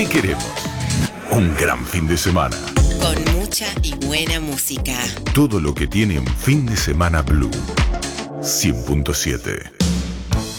¿Qué queremos? Un gran fin de semana. Con mucha y buena música. Todo lo que tiene un fin de semana Blue. 100.7.